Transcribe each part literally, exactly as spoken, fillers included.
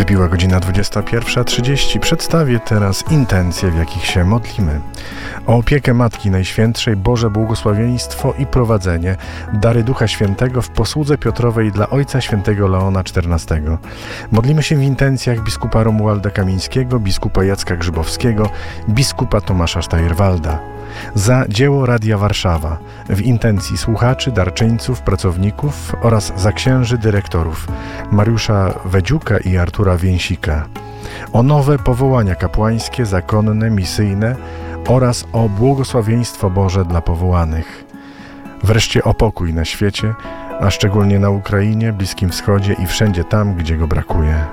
Wybiła godzina dwudziesta pierwsza trzydzieści. Przedstawię teraz intencje, w jakich się modlimy. O opiekę Matki Najświętszej, Boże błogosławieństwo i prowadzenie, dary Ducha Świętego w posłudze Piotrowej dla Ojca Świętego Leona czternastego. Modlimy się w intencjach biskupa Romualda Kamińskiego, biskupa Jacka Grzybowskiego, biskupa Tomasza Sztajerwalda. Za dzieło Radia Warszawa, w intencji słuchaczy, darczyńców, pracowników oraz za księży dyrektorów Mariusza Wedziuka i Artura Więsika. O nowe powołania kapłańskie, zakonne, misyjne oraz o błogosławieństwo Boże dla powołanych. Wreszcie o pokój na świecie, a szczególnie na Ukrainie, Bliskim Wschodzie i wszędzie tam, gdzie go brakuje.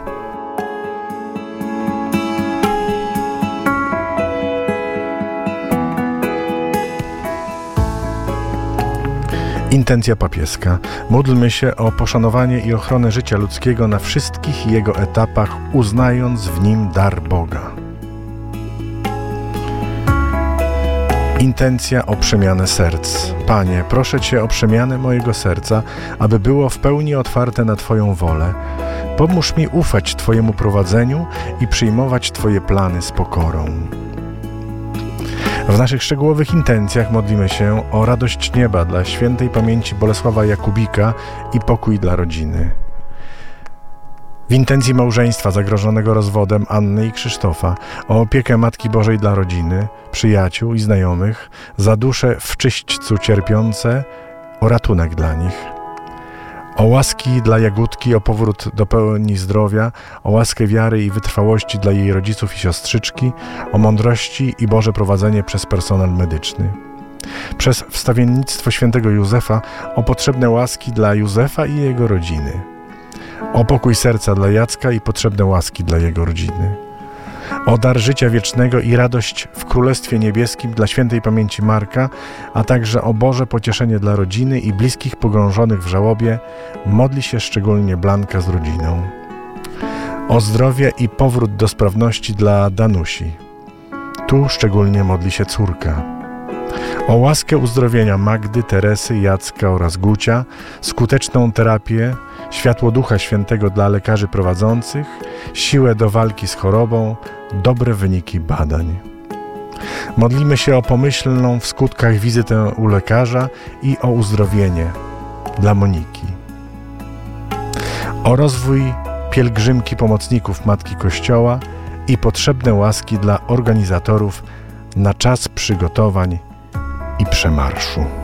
Intencja papieska. Módlmy się o poszanowanie i ochronę życia ludzkiego na wszystkich jego etapach, uznając w nim dar Boga. Intencja o przemianę serc. Panie, proszę Cię o przemianę mojego serca, aby było w pełni otwarte na Twoją wolę. Pomóż mi ufać Twojemu prowadzeniu i przyjmować Twoje plany z pokorą. W naszych szczegółowych intencjach modlimy się o radość nieba dla świętej pamięci Bolesława Jakubika i pokój dla rodziny. W intencji małżeństwa zagrożonego rozwodem Anny i Krzysztofa, o opiekę Matki Bożej dla rodziny, przyjaciół i znajomych, za dusze w czyśćcu cierpiące, o ratunek dla nich. O łaski dla Jagódki, o powrót do pełni zdrowia, o łaskę wiary i wytrwałości dla jej rodziców i siostrzyczki, o mądrości i Boże prowadzenie przez personel medyczny. Przez wstawiennictwo świętego Józefa, o potrzebne łaski dla Józefa i jego rodziny. O pokój serca dla Jacka i potrzebne łaski dla jego rodziny. O dar życia wiecznego i radość w Królestwie Niebieskim dla świętej pamięci Marka, a także o Boże pocieszenie dla rodziny i bliskich pogrążonych w żałobie, modli się szczególnie Blanka z rodziną. O zdrowie i powrót do sprawności dla Danusi. Tu szczególnie modli się córka. O łaskę uzdrowienia Magdy, Teresy, Jacka oraz Gucia, skuteczną terapię, światło Ducha Świętego dla lekarzy prowadzących, siłę do walki z chorobą, dobre wyniki badań. Modlimy się o pomyślną w skutkach wizytę u lekarza i o uzdrowienie dla Moniki. O rozwój pielgrzymki pomocników Matki Kościoła i potrzebne łaski dla organizatorów na czas przygotowań i przemarszu.